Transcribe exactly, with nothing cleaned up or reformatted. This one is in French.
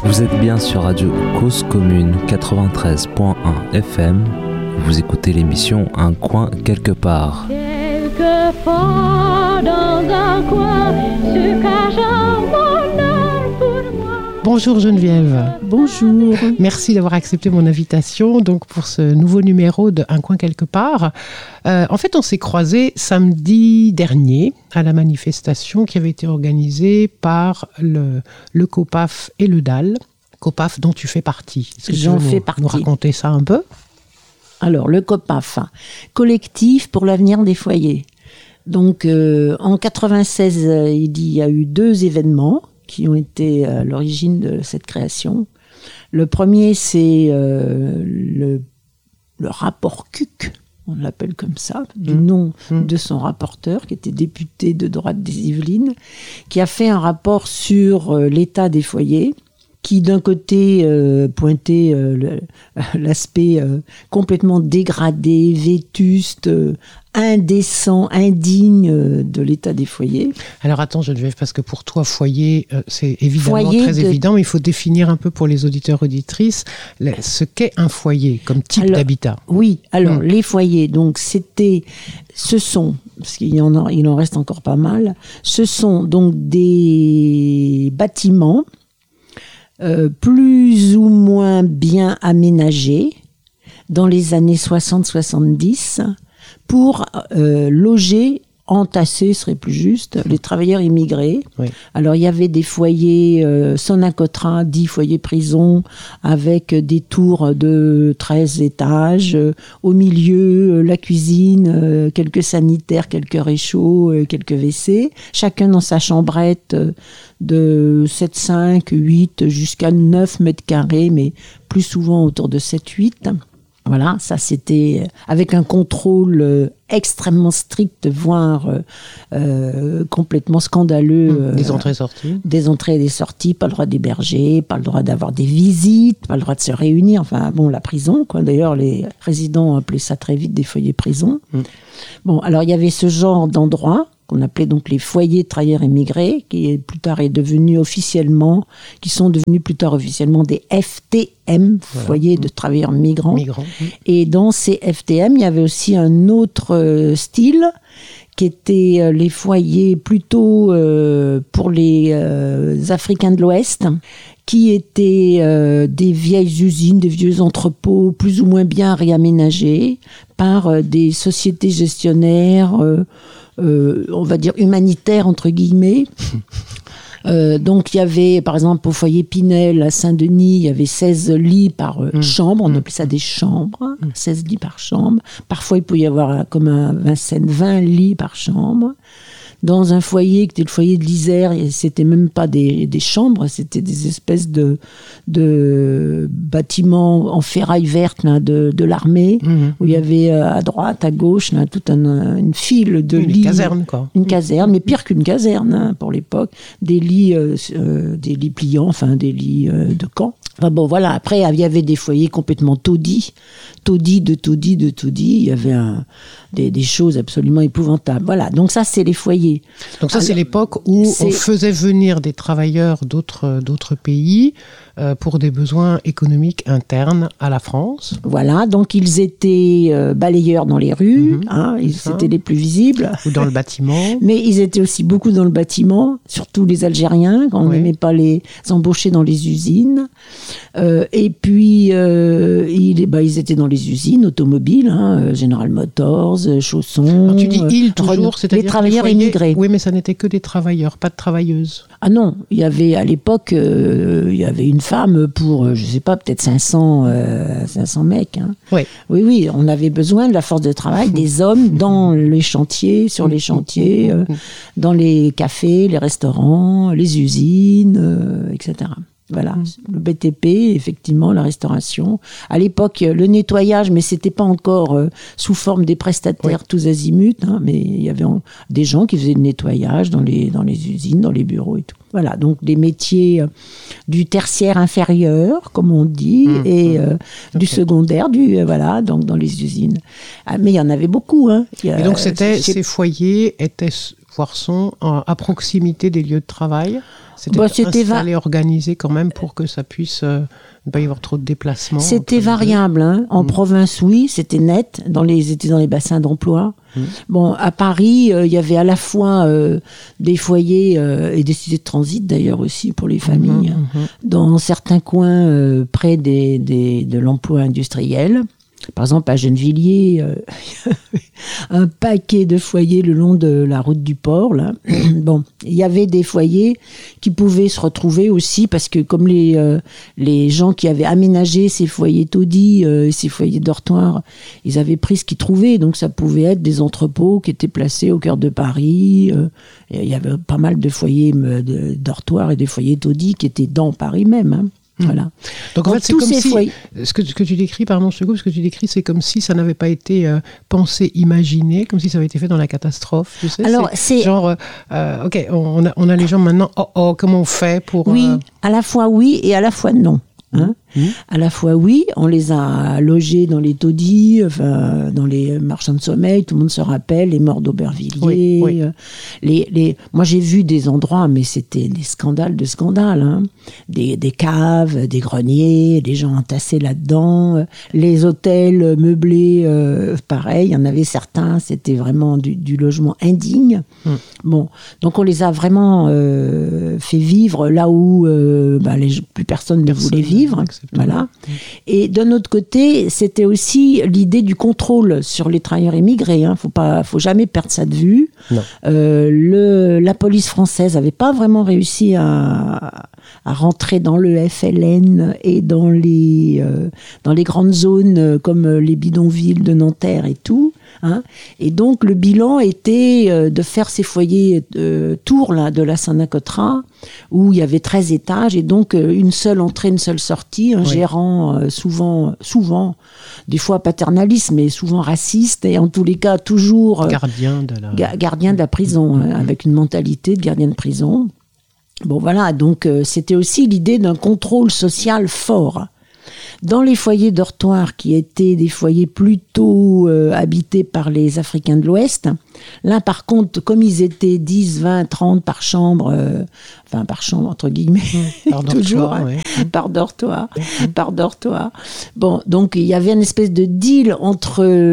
Vous êtes bien sur Radio Cause Commune quatre-vingt-treize point un F M. Vous écoutez l'émission Un coin quelque part. Quelquefois dans un coin se cache un bonheur pour moi. Bonjour Geneviève. Bonjour. Merci d'avoir accepté mon invitation donc pour ce nouveau numéro de Un coin quelque part. Euh, en fait, on s'est croisés samedi dernier à la manifestation qui avait été organisée par le, le COPAF et le D A L. COPAF dont tu fais partie. Est-ce que J'en tu veux fais nous, partie. nous raconter ça un peu ? Alors, le COPAF, collectif pour l'avenir des foyers. Donc, euh, en quatre-vingt-seize, euh, il y a eu deux événements qui ont été à l'origine de cette création. Le premier, c'est euh, le, le rapport C U C, on l'appelle comme ça, du mmh. nom mmh. de son rapporteur, qui était député de droite des Yvelines, qui a fait un rapport sur euh, l'état des foyers, qui d'un côté euh, pointait euh, le, l'aspect euh, complètement dégradé, vétuste, euh, indécent, indigne euh, de l'état des foyers. Alors attends Geneviève, parce que pour toi, foyer, euh, c'est évidemment foyer très de... évident, mais il faut définir un peu pour les auditeurs auditrices ce qu'est un foyer comme type alors, d'habitat. Oui, alors mmh. les foyers, donc c'était, ce sont, parce qu'il y en a, il en reste encore pas mal, ce sont donc des bâtiments Euh, plus ou moins bien aménagés dans les années soixante soixante-dix pour euh, loger, entasser serait plus juste, les travailleurs immigrés. Oui. Alors il y avait des foyers euh, Sonacotra, dix foyers prison, avec des tours de treize étages, euh, au milieu euh, la cuisine, euh, quelques sanitaires, quelques réchauds, euh, quelques W C, chacun dans sa chambrette euh, de sept, cinq, huit jusqu'à neuf mètres carrés, mais plus souvent autour de sept, huit. Voilà, ça c'était avec un contrôle euh, extrêmement strict, voire euh, euh, complètement scandaleux. Mmh, des euh, entrées-sorties. Des entrées et des sorties, pas le droit d'héberger, pas le droit d'avoir des visites, pas le droit de se réunir. Enfin bon, la prison, quoi. D'ailleurs, les résidents appelaient ça très vite des foyers prison. Mmh. Bon, alors il y avait ce genre d'endroits qu'on appelait donc les foyers de travailleurs immigrés, qui plus tard est devenu officiellement, qui sont devenus plus tard officiellement des F T M, voilà. Foyers de travailleurs migrants. Migrants. Et dans ces F T M, il y avait aussi un autre euh, style, qui étaient euh, les foyers plutôt euh, pour les euh, Africains de l'Ouest, qui étaient euh, des vieilles usines, des vieux entrepôts plus ou moins bien réaménagés par euh, des sociétés gestionnaires, euh, Euh, on va dire humanitaire entre guillemets. Euh, donc il y avait par exemple au foyer Pinel à Saint-Denis, il y avait seize lits par euh, mmh. chambre, on appelait ça des chambres, mmh. seize lits par chambre. Parfois il pouvait y avoir comme à Vincennes vingt lits par chambre. Dans un foyer qui était le foyer de l'Isère, c'était même pas des, des chambres, c'était des espèces de, de bâtiments en ferraille verte là, de, de l'armée, mmh. où il y avait à droite, à gauche, là, toute un, une file de une lits. Une caserne, quoi. Une caserne, mais pire qu'une caserne hein, pour l'époque. Des lits, euh, euh, des lits pliants, enfin des lits euh, de camp. Enfin bon, voilà. Après, il y avait des foyers complètement taudis, taudis de taudis de taudis. Il y avait un, des, des choses absolument épouvantables. Voilà. Donc ça, c'est les foyers. Donc ça, Alors, c'est l'époque où c'est... on faisait venir des travailleurs d'autres, d'autres pays euh, pour des besoins économiques internes à la France. Voilà. Donc ils étaient euh, balayeurs dans les rues. Mmh, hein, ils, c'était les plus visibles. Ou dans le bâtiment. Mais ils étaient aussi beaucoup dans le bâtiment, surtout les Algériens, quand on n'aimait oui. pas les embaucher dans les usines. Euh, et puis, euh, ils, bah, ils étaient dans les usines automobiles, hein, General Motors, Chausson. Alors tu dis ils toujours, Renault, c'est-à-dire les travailleurs les foyers, immigrés. Oui, mais ça n'était que des travailleurs, pas de travailleuses. Ah non, il y avait à l'époque, euh, il y avait une femme pour, je sais pas, peut-être cinq cents, euh, cinq cents mecs. Hein. Oui. oui, oui, on avait besoin de la force de travail, des hommes dans les chantiers, sur les chantiers, euh, dans les cafés, les restaurants, les usines, euh, et cetera. Voilà, le B T P, effectivement, la restauration. À l'époque, le nettoyage, mais c'était pas encore euh, sous forme des prestataires oui. tous azimuts, hein, mais il y avait en, des gens qui faisaient le nettoyage dans les, dans les usines, dans les bureaux et tout. Voilà, donc des métiers euh, du tertiaire inférieur, comme on dit, mmh, et euh, mmh. du okay. secondaire, du euh, voilà, donc dans les usines. Ah, mais il y en avait beaucoup, hein. Il y a, et donc c'était, c'est... ces foyers étaient Foirson, en- à proximité des lieux de travail. C'était Bah, c'était va- installé, organisé quand même pour que ça puisse euh, ne pas y avoir trop de déplacements. C'était entre les deux. variable. Hein. En Mm. province, oui, c'était net. Dans les, c'était dans les bassins d'emploi. Mm. Bon, à Paris, euh, il y avait à la fois euh, des foyers euh, et des cités de transit d'ailleurs aussi pour les familles. Mhm, mhm. Dans certains coins euh, près des, des, de l'emploi industriel. Par exemple, à Gennevilliers, euh, il y avait un paquet de foyers le long de la route du port. Là. Bon, il y avait des foyers qui pouvaient se retrouver aussi parce que comme les, euh, les gens qui avaient aménagé ces foyers taudis euh, et ces foyers dortoirs, ils avaient pris ce qu'ils trouvaient. Donc ça pouvait être des entrepôts qui étaient placés au cœur de Paris. Euh, et il y avait pas mal de foyers euh, de dortoirs et des foyers taudis qui étaient dans Paris même. Hein. Voilà. Donc en Donc, fait, c'est tous comme ces si foyers- ce que, ce que tu décris, pardon, ce que, ce que tu décris, c'est comme si ça n'avait pas été euh, pensé, imaginé, comme si ça avait été fait dans la catastrophe. Tu sais, Alors, c'est c'est- genre, euh, euh, ok, on a, on a les gens maintenant. Oh oh, comment on fait pour Oui, euh, à la fois oui et à la fois non. Hein. Mmh. À la fois oui, on les a logés dans les taudis, enfin, dans les marchands de sommeil, tout le monde se rappelle, les morts d'Aubervilliers. Oui, oui. euh, Les, les... Moi j'ai vu des endroits, mais c'était des scandales de scandales. Hein. Des, des caves, des greniers, des gens entassés là-dedans. euh, Les hôtels meublés, euh, pareil, il y en avait certains, c'était vraiment du, du logement indigne. Mmh. Bon, donc on les a vraiment euh, fait vivre là où euh, bah, les, plus personne ne Personne voulait vivre. n'acceptait. Voilà. Et d'un autre côté, c'était aussi l'idée du contrôle sur les travailleurs immigrés. Hein. Faut pas, faut jamais perdre ça de vue. Non. Euh, le, la police française n'avait pas vraiment réussi à, à rentrer dans le F L N et dans les, euh, dans les grandes zones euh, comme les bidonvilles de Nanterre et tout. Hein. Et donc le bilan était euh, de faire ces foyers euh, tours là, de la Saint-Nicolas où il y avait treize étages et donc euh, une seule entrée, une seule sortie, un Oui. gérant euh, souvent, souvent, des fois paternaliste mais souvent raciste et en tous les cas toujours euh, gardien de la. ga- gardien de la prison, hein, avec une mentalité de gardien de prison. Bon voilà, donc euh, c'était aussi l'idée d'un contrôle social fort. Dans les foyers dortoirs qui étaient des foyers plutôt euh, habités par les Africains de l'Ouest, là par contre, comme ils étaient dix, vingt, trente par chambre, euh, enfin par chambre entre guillemets, Par toujours, dortoir, hein, ouais. par dortoir, par dortoir. Bon, donc il y avait une espèce de deal entre